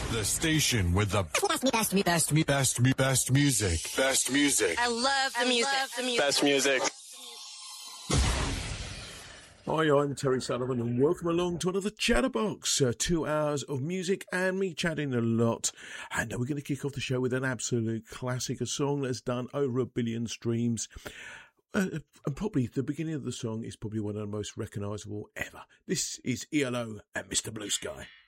The station with the best music. Best music. I love the music. Best music. Hi, I'm Terry Sullivan and welcome along to another Chatterbox. 2 hours of music and me chatting a lot. And we're going to kick off the show with an absolute classic, a song that's done over 1 billion streams. And probably the beginning of the song is probably one of the most recognisable ever. This is ELO and Mr. Blue Sky.